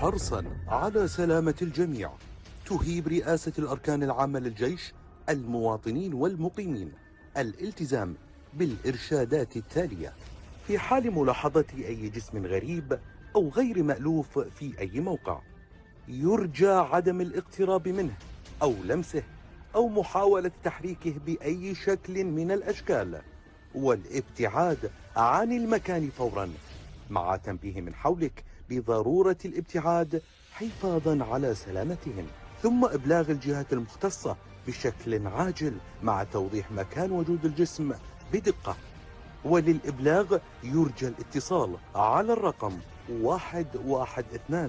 حرصا على سلامة الجميع، تهيب رئاسة الأركان العامة للجيش المواطنين والمقيمين الالتزام بالإرشادات التالية في حال ملاحظة أي جسم غريب أو غير مألوف في أي موقع. يرجى عدم الاقتراب منه أو لمسه أو محاولة تحريكه بأي شكل من الأشكال، والابتعاد عن المكان فورا، مع تنبيه من حولك بضرورة الابتعاد حفاظا على سلامتهم، ثم إبلاغ الجهات المختصة بشكل عاجل مع توضيح مكان وجود الجسم بدقة. وللإبلاغ يرجى الاتصال على الرقم 112.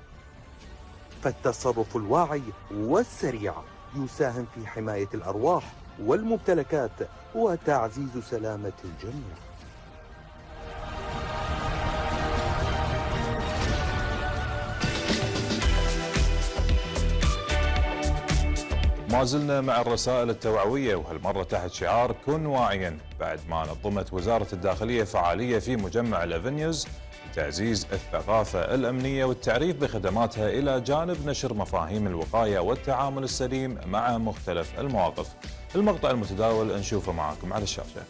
فالتصرف الواعي والسريع يساهم في حماية الأرواح والممتلكات وتعزيز سلامة الجميع. ما زلنا مع الرسائل التوعوية، وهالمرة تحت شعار كن واعيا، بعد ما نظمت وزارة الداخلية فعالية في مجمع الأفنيوز لتعزيز الثقافة الأمنية والتعريف بخدماتها إلى جانب نشر مفاهيم الوقاية والتعامل السليم مع مختلف المواقف. المقطع المتداول نشوفه معاكم على الشاشة.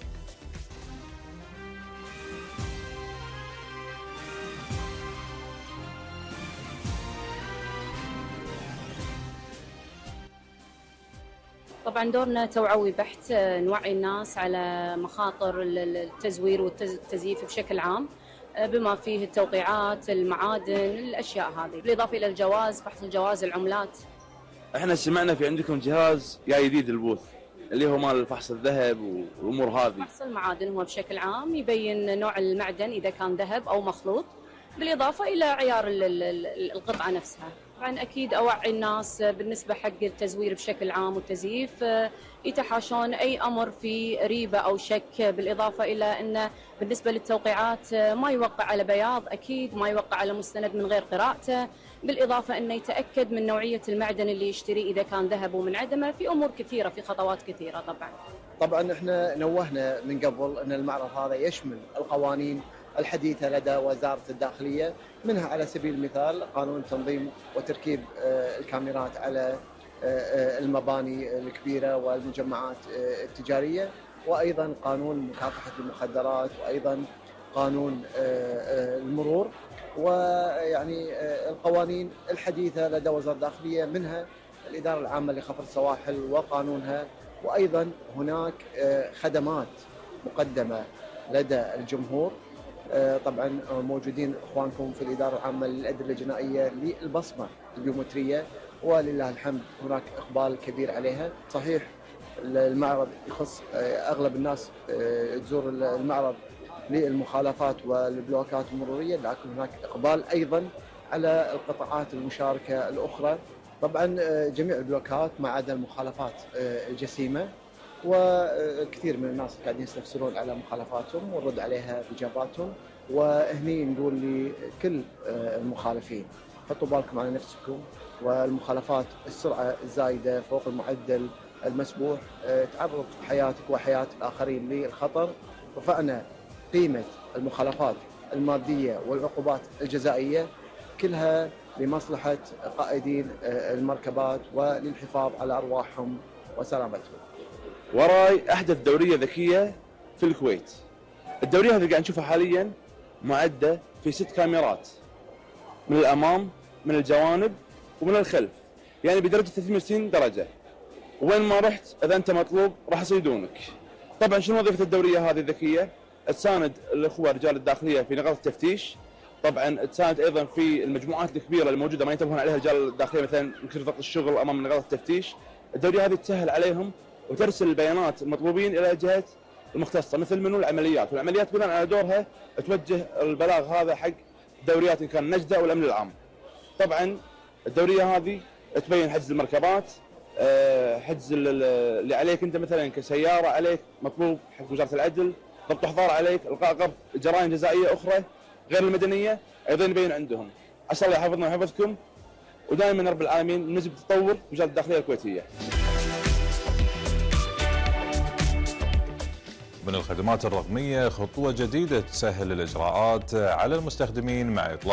طبعا دورنا توعوي بحت، نوعي الناس على مخاطر التزوير والتزييف بشكل عام، بما فيه التوقيعات، المعادن، الاشياء هذه، بالاضافه الى الجواز، بحث الجواز، العملات. احنا سمعنا في عندكم جهاز جاي جديد البوث اللي هو مال فحص الذهب والامور هذه. فحص المعادن هو بشكل عام يبين نوع المعدن اذا كان ذهب او مخلوط، بالاضافه الى عيار القطعه نفسها. طبعا اكيد اوعي الناس بالنسبه حق التزوير بشكل عام والتزييف، يتحاشون اي امر في ريبه او شك، بالاضافه الى انه بالنسبه للتوقيعات ما يوقع على بياض، اكيد ما يوقع على مستند من غير قراءته، بالاضافه انه يتاكد من نوعيه المعدن اللي يشتريه اذا كان ذهب ومن عدمه، في امور كثيره، في خطوات كثيره. طبعا احنا نوهنا من قبل ان المعرض هذا يشمل القوانين الحديثة لدى وزارة الداخلية، منها على سبيل المثال قانون تنظيم وتركيب الكاميرات على المباني الكبيرة والمجمعات التجارية، وأيضا قانون مكافحة المخدرات، وأيضا قانون المرور، ويعني القوانين الحديثة لدى وزارة الداخلية منها الإدارة العامة لخفض السواحل وقانونها، وأيضا هناك خدمات مقدمة لدى الجمهور. طبعا موجودين اخوانكم في الاداره العامه للادله الجنائيه للبصمه البيومتريه، ولله الحمد هناك اقبال كبير عليها. صحيح المعرض يخص اغلب الناس تزور المعرض للمخالفات والبلوكات المروريه، لكن هناك اقبال ايضا على القطاعات المشاركه الاخرى. طبعا جميع البلوكات ما عدا المخالفات الجسيمه، وكثير من الناس قاعدين يستفسرون على مخالفاتهم ونرد عليها باجاباتهم. وهني نقول لكل المخالفين حطوا بالكم على نفسكم، والمخالفات السرعه الزايده فوق المعدل المسموح تعرض حياتك وحياه الاخرين للخطر. رفعنا قيمه المخالفات الماديه والعقوبات الجزائيه كلها لمصلحه قائدين المركبات وللحفاظ على ارواحهم وسلامتهم. وراي احدث دوريه ذكيه في الكويت. الدوريه هذه قاعد نشوفها حاليا معده في 6 كاميرات من الامام، من الجوانب، ومن الخلف، يعني بدرجه 360 درجه، وين ما رحت اذا انت مطلوب راح يصيدونك. طبعا شنو وظيفه الدوريه هذه الذكيه؟ تساند الاخوه رجال الداخليه في نقاط التفتيش، طبعا تساند ايضا في المجموعات الكبيره الموجوده ما ينتبهون عليها رجال الداخليه، مثلا يمكن ضغط الشغل امام نقاط التفتيش. الدوريه هذه تسهل عليهم وترسل البيانات المطلوبين الى الجهات المختصه، مثل منو العمليات، والعمليات بناء على دورها توجه البلاغ هذا حق دوريات ان كان نجده او الامن العام. طبعا الدوريه هذه تبين حجز المركبات، حجز اللي عليك انت مثلا كسياره عليك مطلوب حق وزاره العدل، ضبط احضار عليك، القاء قبض، جرائم جزائيه اخرى غير المدنيه ايضا يبين عندهم. عسى الله يحفظنا ويحفظكم، ودائما رب العالمين نجم تطور وزاره الداخليه الكويتيه. من الخدمات الرقمية خطوة جديدة تسهل الإجراءات على المستخدمين مع إطلاق